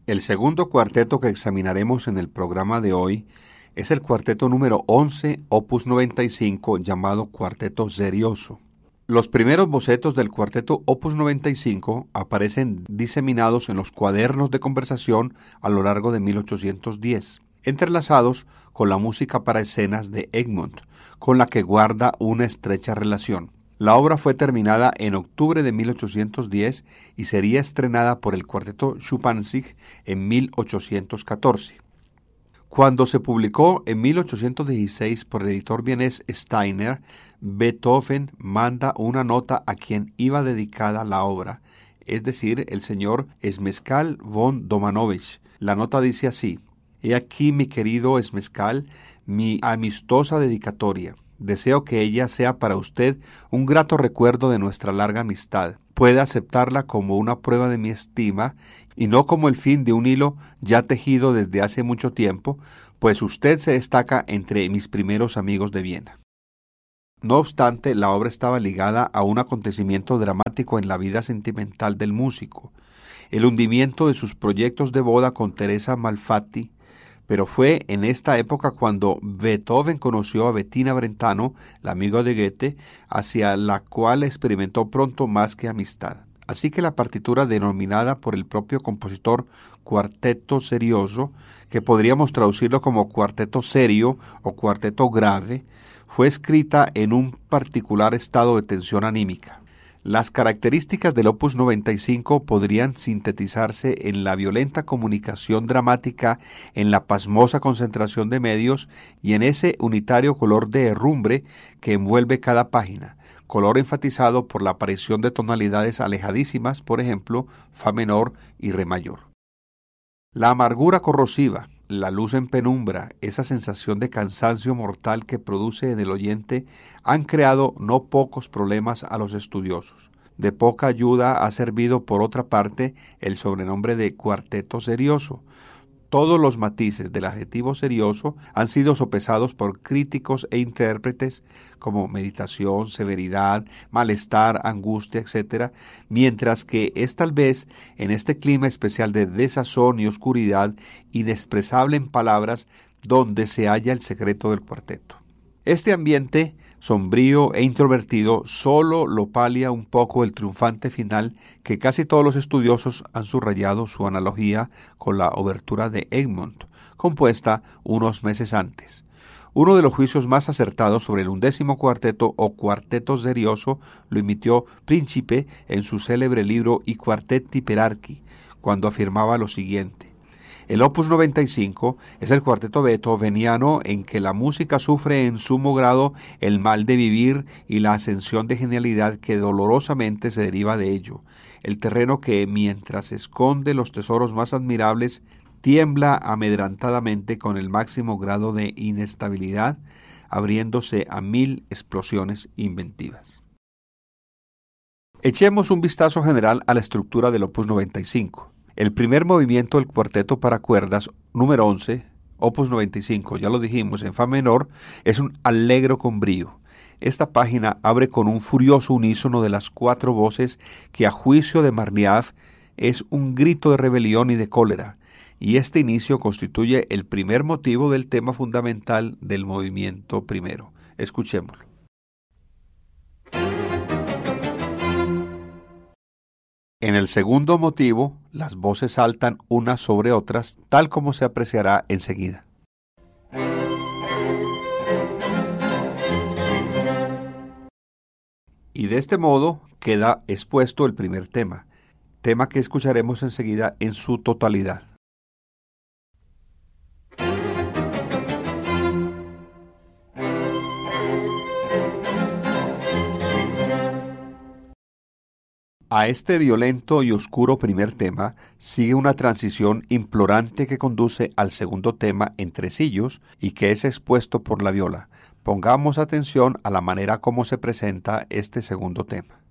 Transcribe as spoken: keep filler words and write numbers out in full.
El segundo cuarteto que examinaremos en el programa de hoy es el cuarteto número once, opus noventa y cinco, llamado Cuarteto Serioso. Los primeros bocetos del cuarteto opus noventa y cinco aparecen diseminados en los cuadernos de conversación a lo largo de mil ochocientos diez, entrelazados con la música para escenas de Egmont, con la que guarda una estrecha relación. La obra fue terminada en octubre de mil ochocientos diez y sería estrenada por el cuarteto Schuppanzig en mil ochocientos catorce. Cuando se publicó en mil ochocientos dieciséis por el editor vienés Steiner, Beethoven manda una nota a quien iba dedicada la obra, es decir, el señor Smeskal von Domanovich. La nota dice así: «He aquí, mi querido Smeskal, mi amistosa dedicatoria. Deseo que ella sea para usted un grato recuerdo de nuestra larga amistad. Puede aceptarla como una prueba de mi estima y no como el fin de un hilo ya tejido desde hace mucho tiempo, pues usted se destaca entre mis primeros amigos de Viena». No obstante, la obra estaba ligada a un acontecimiento dramático en la vida sentimental del músico, el hundimiento de sus proyectos de boda con Teresa Malfatti, pero fue en esta época cuando Beethoven conoció a Bettina Brentano, la amiga de Goethe, hacia la cual experimentó pronto más que amistad. Así que la partitura denominada por el propio compositor Cuarteto Serioso, que podríamos traducirlo como cuarteto serio o cuarteto grave, fue escrita en un particular estado de tensión anímica. Las características del opus noventa y cinco podrían sintetizarse en la violenta comunicación dramática, en la pasmosa concentración de medios y en ese unitario color de herrumbre que envuelve cada página, color enfatizado por la aparición de tonalidades alejadísimas, por ejemplo, fa menor y re mayor. La amargura corrosiva, la luz en penumbra, esa sensación de cansancio mortal que produce en el oyente han creado no pocos problemas a los estudiosos. De poca ayuda ha servido, por otra parte, el sobrenombre de cuarteto serioso. Todos los matices del adjetivo serioso han sido sopesados por críticos e intérpretes como meditación, severidad, malestar, angustia, etcétera, mientras que es tal vez en este clima especial de desazón y oscuridad, inexpresable en palabras, donde se halla el secreto del cuarteto. Este ambiente sombrío e introvertido solo lo palia un poco el triunfante final que casi todos los estudiosos han subrayado su analogía con la obertura de Egmont, compuesta unos meses antes. Uno de los juicios más acertados sobre el undécimo cuarteto o cuarteto serioso lo emitió Príncipe en su célebre libro I Quartetti per Archi, cuando afirmaba lo siguiente: el opus noventa y cinco es el cuarteto beethoveniano en que la música sufre en sumo grado el mal de vivir y la ascensión de genialidad que dolorosamente se deriva de ello, el terreno que, mientras esconde los tesoros más admirables, tiembla amedrantadamente con el máximo grado de inestabilidad, abriéndose a mil explosiones inventivas. Echemos un vistazo general a la estructura del opus noventa y cinco. El primer movimiento del cuarteto para cuerdas, número once, opus noventa y cinco, ya lo dijimos, en fa menor, es un allegro con brío. Esta página abre con un furioso unísono de las cuatro voces que, a juicio de Marliave, es un grito de rebelión y de cólera, y este inicio constituye el primer motivo del tema fundamental del movimiento primero. Escuchémoslo. En el segundo motivo, las voces saltan unas sobre otras, tal como se apreciará enseguida. Y de este modo queda expuesto el primer tema, tema que escucharemos enseguida en su totalidad. A este violento y oscuro primer tema sigue una transición implorante que conduce al segundo tema en tresillos y que es expuesto por la viola. Pongamos atención a la manera como se presenta este segundo tema.